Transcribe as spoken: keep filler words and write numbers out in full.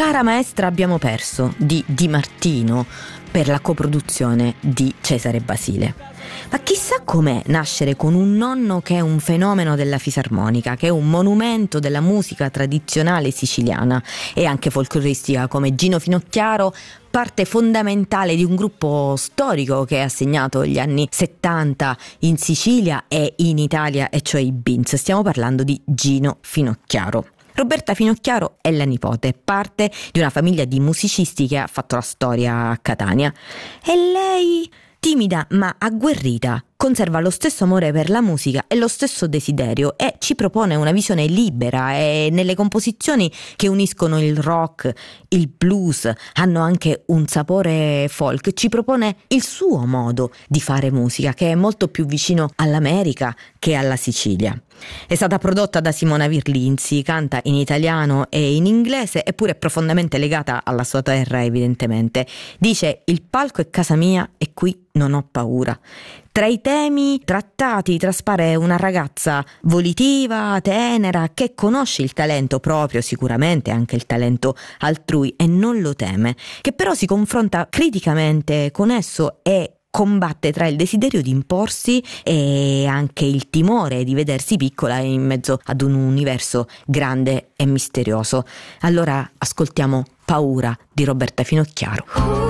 Cara maestra abbiamo perso di Di Martino per la coproduzione di Cesare Basile. Ma chissà com'è nascere con un nonno che è un fenomeno della fisarmonica, che è un monumento della musica tradizionale siciliana e anche folcloristica, come Gino Finocchiaro, parte fondamentale di un gruppo storico che ha segnato gli anni settanta in Sicilia e in Italia, e cioè i Beans. Stiamo parlando di Gino Finocchiaro. Roberta Finocchiaro è la nipote, parte di una famiglia di musicisti che ha fatto la storia a Catania. E lei, timida ma agguerrita, conserva lo stesso amore per la musica e lo stesso desiderio e ci propone una visione libera, e nelle composizioni che uniscono il rock, il blues, hanno anche un sapore folk, ci propone il suo modo di fare musica, che è molto più vicino all'America che alla Sicilia. È stata prodotta da Simona Virlinzi, canta in italiano e in inglese, eppure è profondamente legata alla sua terra, evidentemente. Dice: il palco è casa mia e qui non ho paura. Tra i temi trattati traspare una ragazza volitiva, tenera, che conosce il talento proprio, sicuramente anche il talento altrui, e non lo teme, che però si confronta criticamente con esso e combatte tra il desiderio di imporsi e anche il timore di vedersi piccola in mezzo ad un universo grande e misterioso. Allora ascoltiamo Paura di Roberta Finocchiaro.